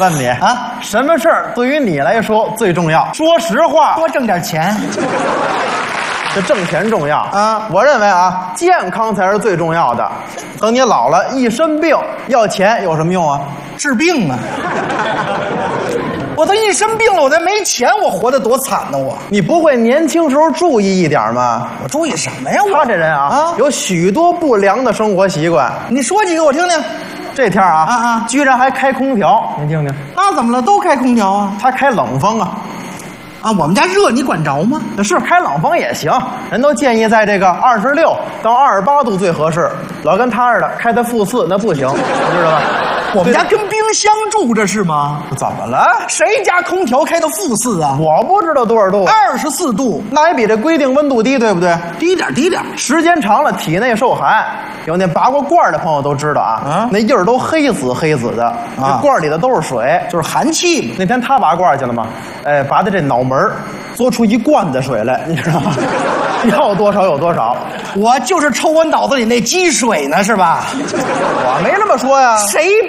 问你啊， 什么事儿对于你来说最重要？说实话， 多挣点钱。 这挣钱重要啊我认为啊，健康才是最重要的。等你老了，一身病，要钱有什么用啊？ 治病啊！我都一身病了，我再没钱，我活得多惨呢！ 你不会年轻时候注意一点吗？ 我注意什么呀？ 他这人啊，有许多不良的生活习惯。 你说几个我听听。 这天啊，居然还开空调，你听听。 那怎么了？都开空调啊？ 他开冷风啊。 啊，我们家热，你管着吗？ 是开冷风也行，人都建议在这个26到28度最合适。老跟他似的，开到负4那不行，你知道吧？ 我们家跟冰箱住着是吗？ 怎么了？ 谁家空调开到负4啊？ 我不知道多少度 ，24度， 那也比这规定温度低，对不对？ 低点，低点。 时间长了，体内受寒。有那拔过罐的朋友都知道啊，那印儿都黑紫的，这罐里的都是水， 就是寒气嘛。 那天他拔罐去了吗？哎，拔的这脑门嘬出一罐子水来，你知道吗？要多少有多少。 我就是抽我脑子里那积水呢，是吧？ 我没那么说呀。 谁